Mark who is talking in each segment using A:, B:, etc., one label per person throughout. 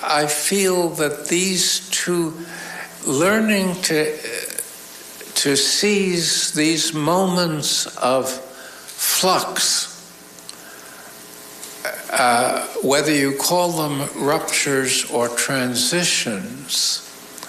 A: I feel that these two, learning to seize these moments of flux, whether you call them ruptures or transitions,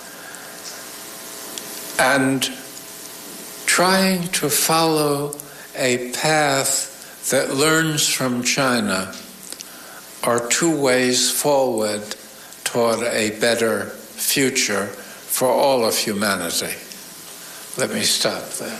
A: and trying to follow a path that learns from China are two ways forward toward a better future for all of humanity. Let me stop there.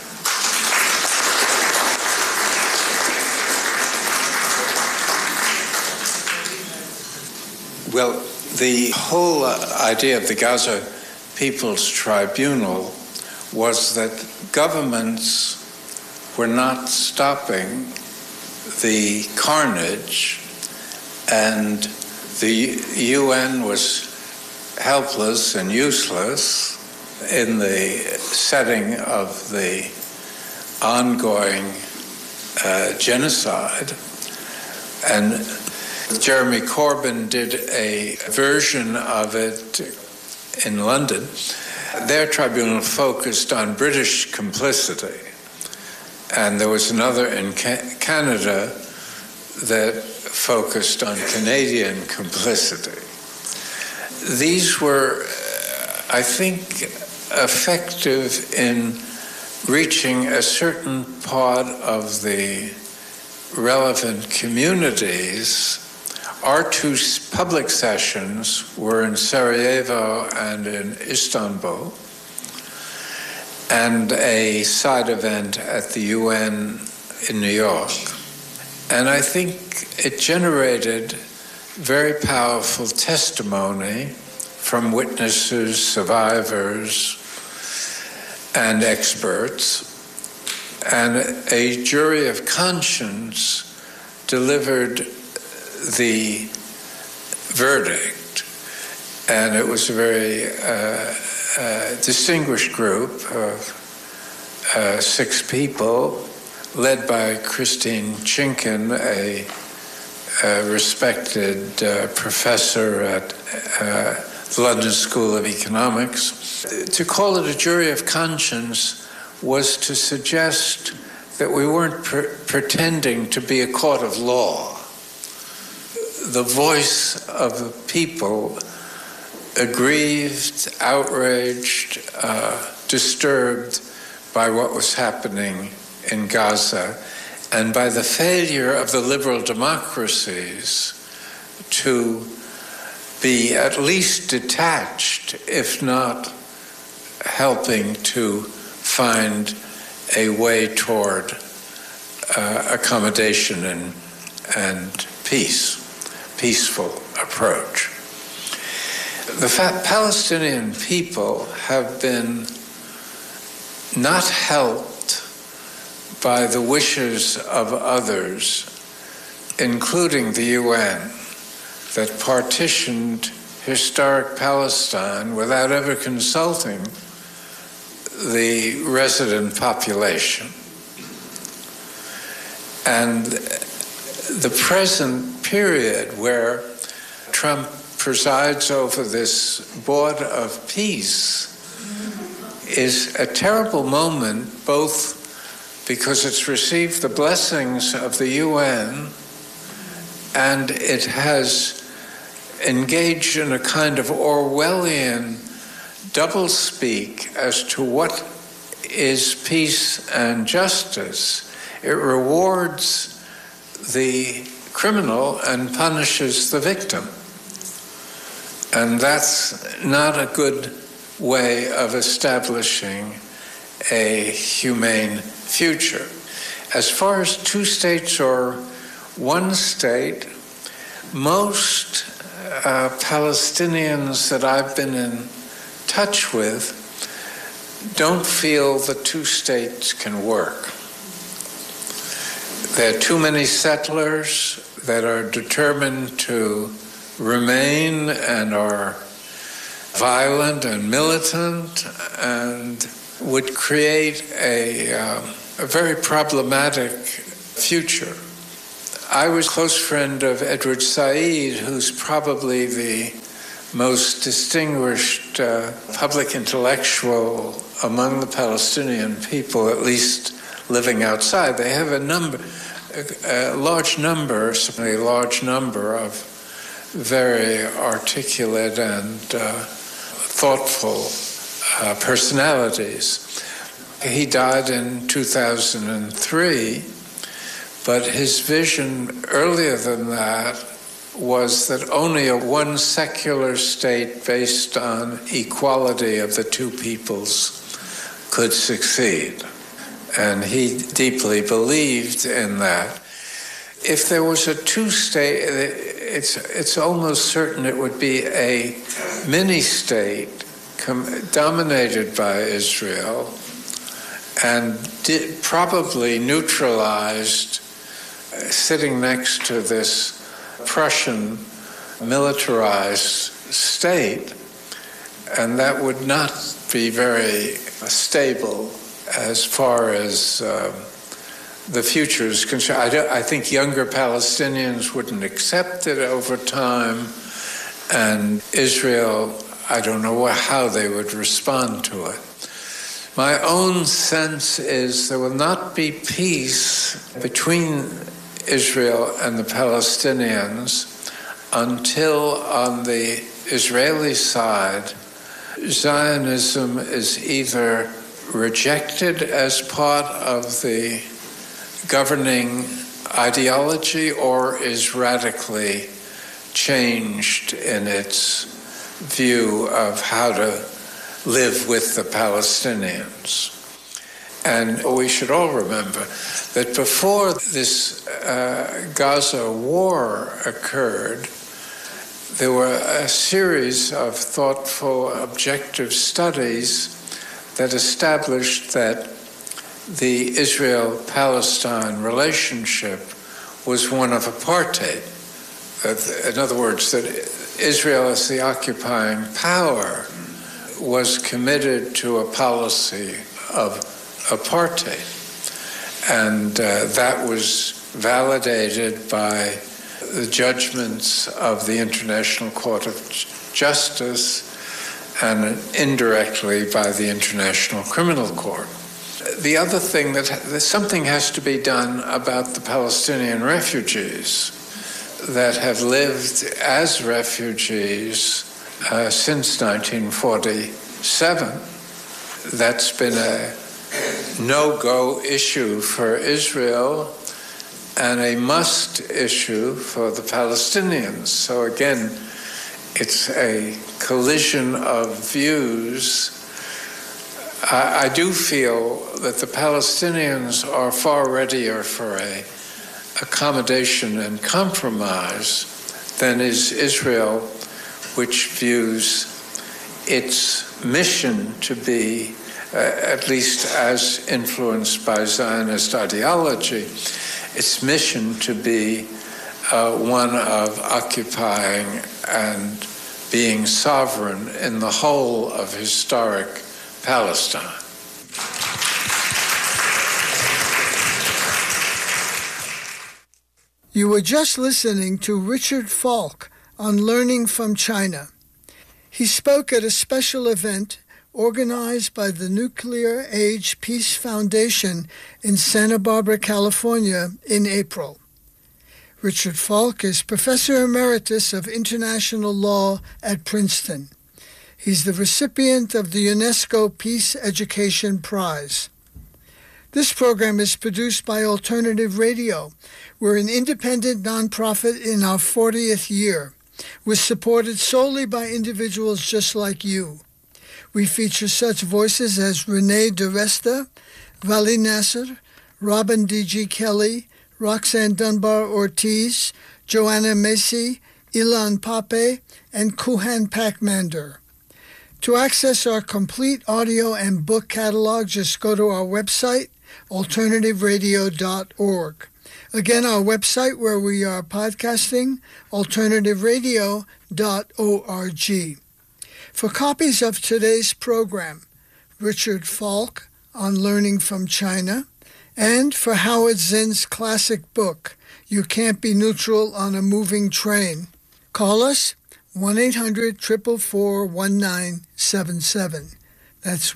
A: Well, the whole idea of the Gaza People's Tribunal was that governments were not stopping the carnage, and the UN was helpless and useless in the setting of the ongoing genocide. And Jeremy Corbyn did a version of it in London. Their tribunal focused on British complicity, and there was another in Canada that focused on Canadian complicity. These were, I think, effective in reaching a certain part of the relevant communities. Our two public sessions were in Sarajevo and in Istanbul, and a side event at the UN in New York. And I think it generated very powerful testimony from witnesses, survivors, and experts. And a jury of conscience delivered the verdict. And it was a very distinguished group of 6 people, led by Christine Chinkin, a respected professor at the London School of Economics. To call it a jury of conscience was to suggest that we weren't pretending to be a court of law. The voice of the people, aggrieved, outraged, disturbed by what was happening in Gaza, and by the failure of the liberal democracies to be at least detached, if not helping to find a way toward accommodation and peaceful approach. The Palestinian people have been not helped by the wishes of others, including the UN, that partitioned historic Palestine without ever consulting the resident population. And the present period where Trump presides over this board of peace is a terrible moment, both because it's received the blessings of the UN and it has engaged in a kind of Orwellian doublespeak as to what is peace and justice. It rewards the criminal and punishes the victim. And that's not a good way of establishing a humane future. As far as 2 states or 1 state, most Palestinians that I've been in touch with don't feel the 2 states can work. There are too many settlers that are determined to remain and are violent and militant and would create a very problematic future. I was a close friend of Edward Said, who's probably the most distinguished public intellectual among the Palestinian people, at least living outside. They have a large number of very articulate and thoughtful personalities. He died in 2003, but his vision earlier than that was that only a one secular state based on equality of the two peoples could succeed. And he deeply believed in that. If there was a two-state, it's almost certain it would be a mini-state dominated by Israel and probably neutralized, sitting next to this Prussian militarized state, and that would not be very stable as far as the future is concerned. I think younger Palestinians wouldn't accept it over time, and Israel, I don't know how they would respond to it. My own sense is there will not be peace between Israel and the Palestinians until on the Israeli side, Zionism is either rejected as part of the governing ideology or is radically changed in its view of how to live with the Palestinians. And we should all remember that before this Gaza war occurred, there were a series of thoughtful, objective studies that established that the Israel-Palestine relationship was one of apartheid. In other words, that Israel as the occupying power was committed to a policy of apartheid. And that was validated by the judgments of the International Court of Justice and indirectly by the International Criminal Court. The other thing that something has to be done about the Palestinian refugees that have lived as refugees since 1947. That's been a no-go issue for Israel and a must issue for the Palestinians. So again, it's a collision of views. I do feel that the Palestinians are far readier for a accommodation and compromise than is Israel, which views its mission to be, at least as influenced by Zionist ideology, its mission to be one of occupying and being sovereign in the whole of historic Palestine.
B: You were just listening to Richard Falk on Learning from China. He spoke at a special event organized by the Nuclear Age Peace Foundation in Santa Barbara, California, in April. Richard Falk is Professor Emeritus of International Law at Princeton. He's the recipient of the UNESCO Peace Education Prize. This program is produced by Alternative Radio. We're an independent nonprofit in our 40th year. We're supported solely by individuals just like you. We feature such voices as Renee DeResta, Vali Nasser, Robin D.G. Kelly, Roxanne Dunbar-Ortiz, Joanna Macy, Ilan Pape, and Kuhan Pakmander. To access our complete audio and book catalog, just go to our website, alternativeradio.org. Again, our website where we are podcasting, alternativeradio.org. For copies of today's program, Richard Falk on Learning from China, and for Howard Zinn's classic book, You Can't Be Neutral on a Moving Train, call us 1-800-444-1977. That's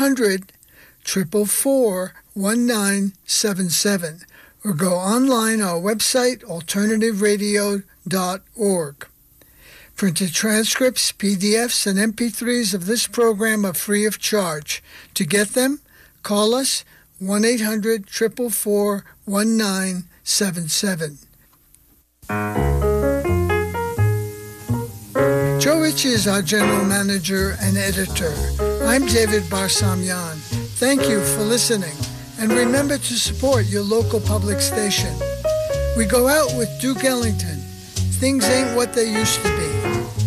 B: 1-800-444-1977. Or go online our website, alternativeradio.org. Printed transcripts, PDFs, and MP3s of this program are free of charge. To get them, call us 1-800-444-1977. Joe Ritchie is our general manager and editor. I'm David Barsamyan. Thank you for listening, and remember to support your local public station. We go out with Duke Ellington. Things ain't what they used to be.